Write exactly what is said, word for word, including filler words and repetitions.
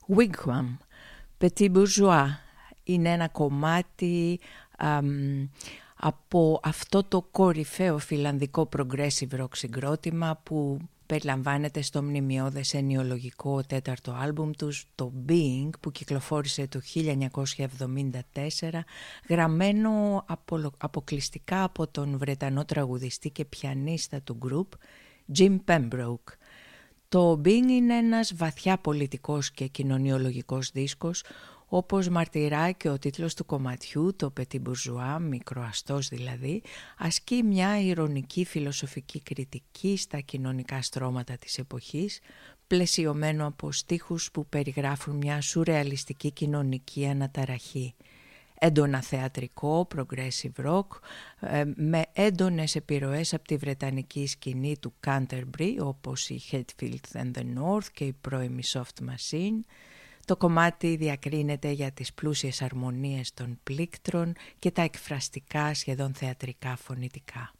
Wigwam, Petit Bourgeois, είναι ένα κομμάτι αμ, από αυτό το κορυφαίο φιλανδικό progressive rock συγκρότημα που περιλαμβάνεται στο μνημειώδες ενιολογικό τέταρτο άλμπουμ τους, το Being, που κυκλοφόρησε το χίλια εννιακόσια εβδομήντα τέσσερα, γραμμένο απο, αποκλειστικά από τον Βρετανό τραγουδιστή και πιανίστα του group, Jim Pembroke. Το Being είναι ένας βαθιά πολιτικός και κοινωνιολογικός δίσκος, όπως μαρτυράει και ο τίτλος του κομματιού, το Petit Bourgeois, μικροαστός δηλαδή, ασκεί μια ηρωνική φιλοσοφική κριτική στα κοινωνικά στρώματα της εποχής, πλαισιωμένο από στίχους που περιγράφουν μια σουρεαλιστική κοινωνική αναταραχή. Έντονα θεατρικό, progressive rock, με έντονες επιρροές από τη βρετανική σκηνή του Canterbury, όπως η Hatfield and the North και η πρώιμη Soft Machine. Το κομμάτι διακρίνεται για τις πλούσιες αρμονίες των πλήκτρων και τα εκφραστικά σχεδόν θεατρικά φωνητικά.